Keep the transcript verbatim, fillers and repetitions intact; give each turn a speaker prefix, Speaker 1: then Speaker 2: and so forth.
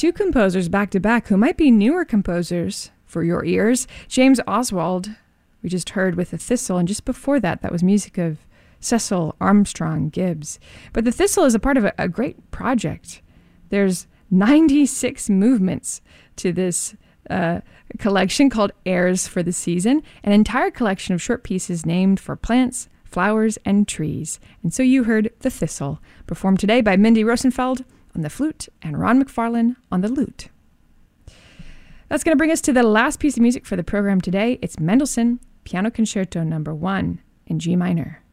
Speaker 1: Two composers back to back who might be newer composers for your ears. James Oswald, we just heard with The Thistle, and just before that, that was music of Cecil Armstrong Gibbs. But The Thistle is a part of a, a great project. There's ninety-six movements to this uh, collection called Airs for the Season, an entire collection of short pieces named for plants, flowers, and trees. And so you heard The Thistle, performed today by Mindy Rosenfeld on the flute and Ron McFarlane on the lute. That's going to bring us to the last piece of music for the program today. It's Mendelssohn Piano Concerto number one in G minor.